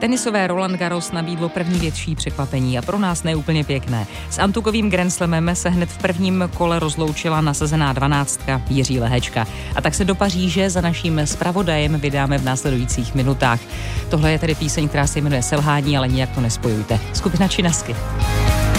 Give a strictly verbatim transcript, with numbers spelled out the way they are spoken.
Tenisové Roland Garros nabídlo první větší překvapení a pro nás neúplně pěkné. S antukovým Grand Slamem se hned v prvním kole rozloučila nasazená dvanáctka Jiří Lehečka. A tak se do Paříže za naším zpravodajem vydáme v následujících minutách. Tohle je tedy píseň, která se jmenuje Selhání, ale nijak to nespojujte. Skupina Činasky.